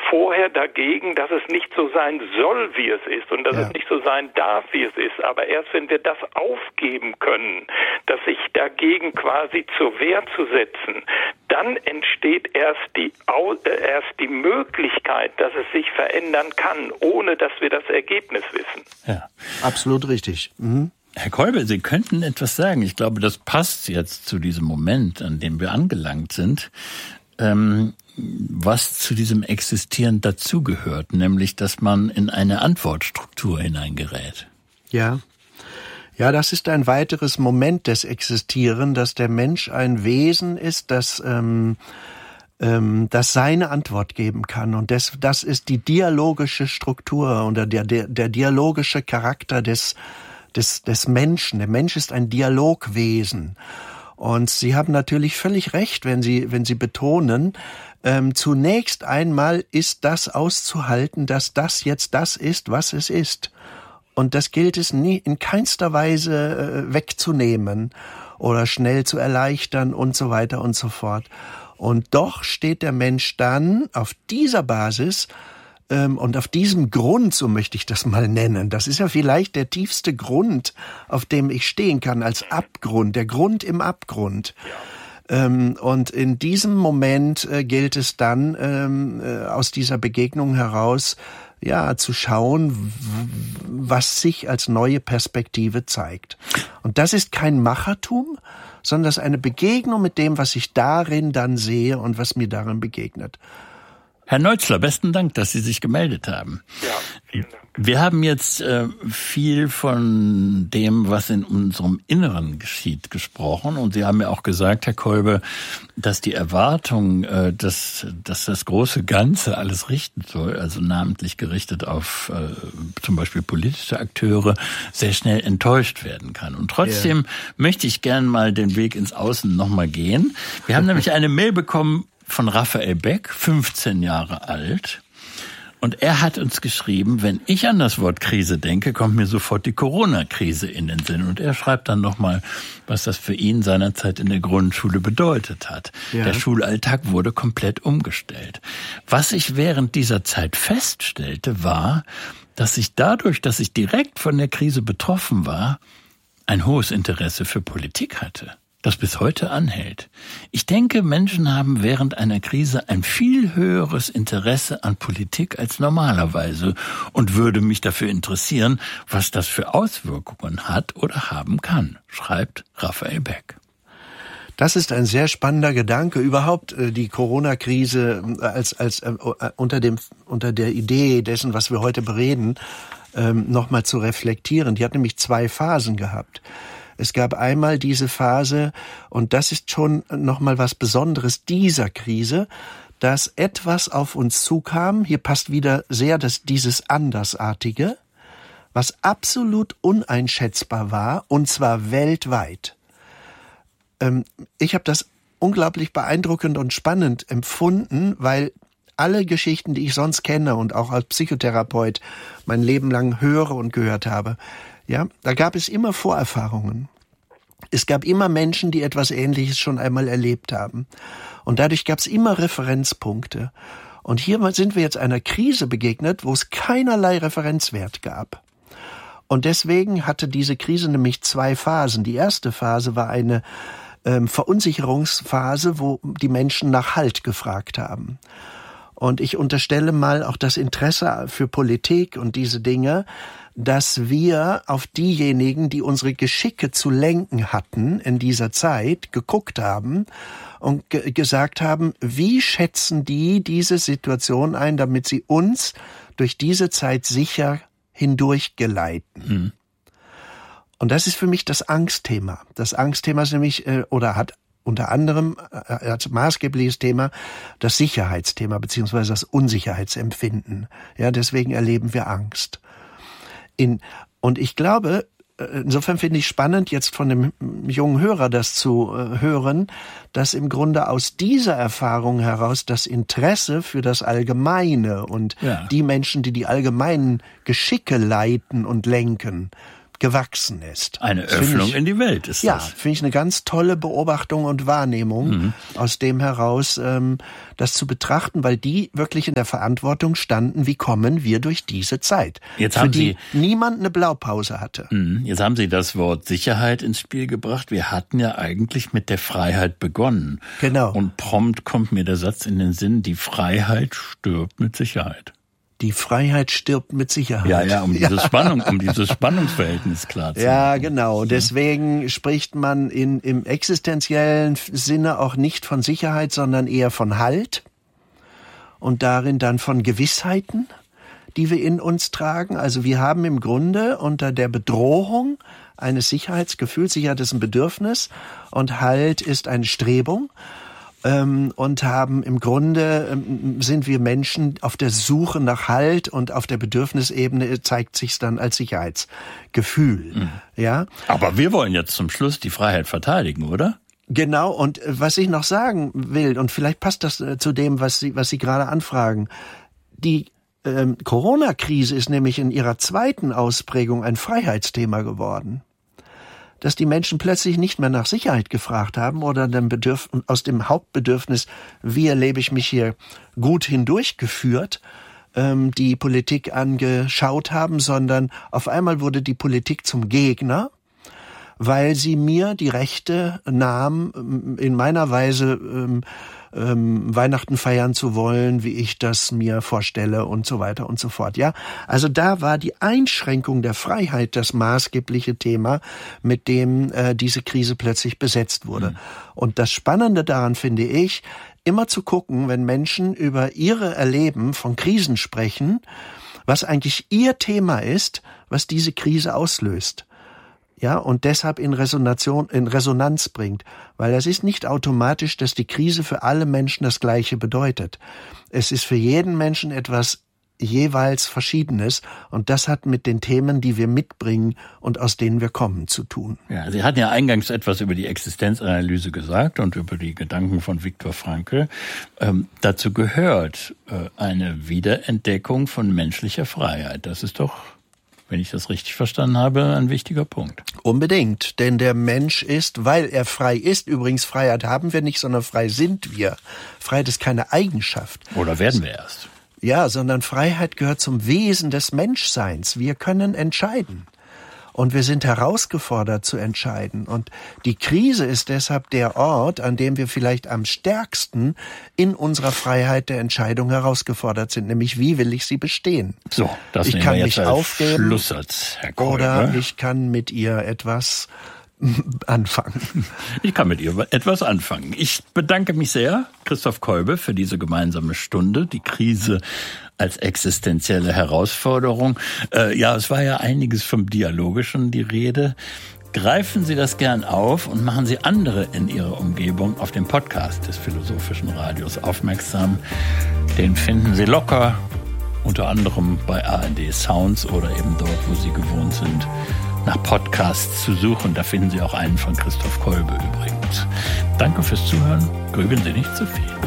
vorher dagegen, dass es nicht so sein soll, wie es ist und dass es nicht so sein darf, wie es ist. Aber erst wenn wir das aufgeben können, dass sich dagegen quasi zur Wehr zu setzen, dann entsteht erst die Möglichkeit, dass es sich verändern kann, ohne dass wir das Ergebnis wissen. Ja, absolut richtig. Mhm. Herr Kolbe, Sie könnten etwas sagen. Ich glaube, das passt jetzt zu diesem Moment, an dem wir angelangt sind, was zu diesem Existieren dazugehört, nämlich, dass man in eine Antwortstruktur hineingerät. Ja, das ist ein weiteres Moment des Existieren, dass der Mensch ein Wesen ist, das seine Antwort geben kann. Und das ist die dialogische Struktur oder der dialogische Charakter des Menschen. Der Mensch ist ein Dialogwesen. Und Sie haben natürlich völlig recht, wenn Sie betonen, zunächst einmal ist das auszuhalten, dass das jetzt das ist, was es ist. Und das gilt es nie in keinster Weise wegzunehmen oder schnell zu erleichtern und so weiter und so fort. Und doch steht der Mensch dann auf dieser Basis und auf diesem Grund, so möchte ich das mal nennen, das ist ja vielleicht der tiefste Grund, auf dem ich stehen kann, als Abgrund, der Grund im Abgrund. Und in diesem Moment gilt es dann, aus dieser Begegnung heraus, zu schauen, was sich als neue Perspektive zeigt. Und das ist kein Machertum, sondern das ist eine Begegnung mit dem, was ich darin dann sehe und was mir darin begegnet. Herr Neutzler, besten Dank, dass Sie sich gemeldet haben. Ja, vielen Dank. Wir haben jetzt viel von dem, was in unserem Inneren geschieht, gesprochen. Und Sie haben ja auch gesagt, Herr Kolbe, dass die Erwartung, dass das große Ganze alles richten soll, also namentlich gerichtet auf zum Beispiel politische Akteure, sehr schnell enttäuscht werden kann. Und trotzdem möchte ich gern mal den Weg ins Außen nochmal gehen. Wir haben nämlich eine Mail bekommen von Raphael Beck, 15 Jahre alt. Und er hat uns geschrieben, wenn ich an das Wort Krise denke, kommt mir sofort die Corona-Krise in den Sinn. Und er schreibt dann nochmal, was das für ihn seinerzeit in der Grundschule bedeutet hat. Ja. Der Schulalltag wurde komplett umgestellt. Was ich während dieser Zeit feststellte, war, dass ich dadurch, dass ich direkt von der Krise betroffen war, ein hohes Interesse für Politik hatte, das bis heute anhält. Ich denke, Menschen haben während einer Krise ein viel höheres Interesse an Politik als normalerweise und würde mich dafür interessieren, was das für Auswirkungen hat oder haben kann, schreibt Raphael Beck. Das ist ein sehr spannender Gedanke, überhaupt die Corona-Krise als unter der Idee dessen, was wir heute bereden, nochmal zu reflektieren. Die hat nämlich 2 Phasen gehabt. Es gab einmal diese Phase, und das ist schon nochmal was Besonderes dieser Krise, dass etwas auf uns zukam, hier passt wieder sehr dieses Andersartige, was absolut uneinschätzbar war, und zwar weltweit. Ich habe das unglaublich beeindruckend und spannend empfunden, weil alle Geschichten, die ich sonst kenne und auch als Psychotherapeut mein Leben lang höre und gehört habe, da gab es immer Vorerfahrungen. Es gab immer Menschen, die etwas Ähnliches schon einmal erlebt haben. Und dadurch gab es immer Referenzpunkte. Und hier sind wir jetzt einer Krise begegnet, wo es keinerlei Referenzwert gab. Und deswegen hatte diese Krise nämlich 2 Phasen. Die erste Phase war eine Verunsicherungsphase, wo die Menschen nach Halt gefragt haben. Und ich unterstelle mal auch das Interesse für Politik und diese Dinge, dass wir auf diejenigen, die unsere Geschicke zu lenken hatten in dieser Zeit, geguckt haben und gesagt haben, wie schätzen die diese Situation ein, damit sie uns durch diese Zeit sicher hindurch geleiten. Mhm. Und das ist für mich das Angstthema. Das Angstthema ist nämlich, hat unter anderem als maßgebliches Thema das Sicherheitsthema beziehungsweise das Unsicherheitsempfinden. Ja, deswegen erleben wir Angst. Und ich glaube, insofern finde ich spannend, jetzt von dem jungen Hörer das zu hören, dass im Grunde aus dieser Erfahrung heraus das Interesse für das Allgemeine und die Menschen, die die allgemeinen Geschicke leiten und lenken, gewachsen ist. Eine Öffnung in die Welt ist das. Ja, finde ich eine ganz tolle Beobachtung und Wahrnehmung, aus dem heraus das zu betrachten, weil die wirklich in der Verantwortung standen, wie kommen wir durch diese Zeit, für die niemand eine Blaupause hatte. Jetzt haben Sie das Wort Sicherheit ins Spiel gebracht. Wir hatten ja eigentlich mit der Freiheit begonnen. Genau. Und prompt kommt mir der Satz in den Sinn, die Freiheit stirbt mit Sicherheit. Die Freiheit stirbt mit Sicherheit. Ja, um dieses Spannungsverhältnis klar zu machen. Ja, genau. Deswegen spricht man im existenziellen Sinne auch nicht von Sicherheit, sondern eher von Halt und darin dann von Gewissheiten, die wir in uns tragen. Also wir haben im Grunde unter der Bedrohung eines Sicherheitsgefühls, Sicherheit ist ein Bedürfnis und Halt ist eine Strebung. Und haben im Grunde, sind wir Menschen auf der Suche nach Halt und auf der Bedürfnisebene zeigt sich's dann als Sicherheitsgefühl. Ja. Aber wir wollen jetzt zum Schluss die Freiheit verteidigen, oder? Genau, und was ich noch sagen will, und vielleicht passt das zu dem, was Sie gerade anfragen, die Corona-Krise ist nämlich in ihrer zweiten Ausprägung ein Freiheitsthema geworden. Dass die Menschen plötzlich nicht mehr nach Sicherheit gefragt haben oder aus dem Hauptbedürfnis, wie erlebe ich mich hier gut hindurchgeführt, die Politik angeschaut haben, sondern auf einmal wurde die Politik zum Gegner, weil sie mir die Rechte nahm, in meiner Weise Weihnachten feiern zu wollen, wie ich das mir vorstelle und so weiter und so fort. Ja, also da war die Einschränkung der Freiheit das maßgebliche Thema, mit dem diese Krise plötzlich besetzt wurde. Und das Spannende daran finde ich, immer zu gucken, wenn Menschen über ihre Erleben von Krisen sprechen, was eigentlich ihr Thema ist, was diese Krise auslöst. Ja, und deshalb in Resonanz bringt. Weil es ist nicht automatisch, dass die Krise für alle Menschen das Gleiche bedeutet. Es ist für jeden Menschen etwas jeweils Verschiedenes und das hat mit den Themen, die wir mitbringen und aus denen wir kommen, zu tun. Ja, Sie hatten ja eingangs etwas über die Existenzanalyse gesagt und über die Gedanken von Viktor Frankl. Dazu gehört eine Wiederentdeckung von menschlicher Freiheit. Das ist doch, wenn ich das richtig verstanden habe, ein wichtiger Punkt. Unbedingt, denn der Mensch ist, weil er frei ist, übrigens Freiheit haben wir nicht, sondern frei sind wir. Freiheit ist keine Eigenschaft. Oder werden wir erst. Ja, sondern Freiheit gehört zum Wesen des Menschseins. Wir können entscheiden. Und wir sind herausgefordert zu entscheiden. Und die Krise ist deshalb der Ort, an dem wir vielleicht am stärksten in unserer Freiheit der Entscheidung herausgefordert sind. Nämlich, wie will ich sie bestehen? So, das ich kann mich aufgeben, Schlusssatz, Herr Kolbe. Oder ich kann mit ihr etwas anfangen. Ich kann mit ihr etwas anfangen. Ich bedanke mich sehr, Christoph Kolbe, für diese gemeinsame Stunde. Die Krise als existenzielle Herausforderung. Ja, es war ja einiges vom Dialogischen die Rede. Greifen Sie das gern auf und machen Sie andere in Ihrer Umgebung auf den Podcast des Philosophischen Radios aufmerksam. Den finden Sie locker, unter anderem bei ARD Sounds oder eben dort, wo Sie gewohnt sind, nach Podcasts zu suchen. Da finden Sie auch einen von Christoph Kolbe übrigens. Danke fürs Zuhören. Grübeln Sie nicht zu viel.